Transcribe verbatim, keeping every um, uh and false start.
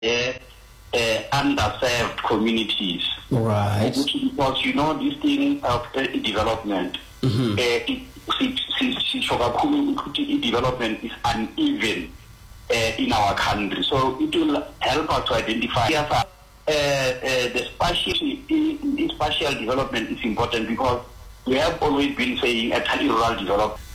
uh, uh, underserved communities. Right. Because you know this thing of uh, development, mm-hmm. uh, it, it, development is uneven uh, in our country. So it will help us to identify. Yes, uh, uh, the spatial, spatial development is important because we have always been saying at rural development.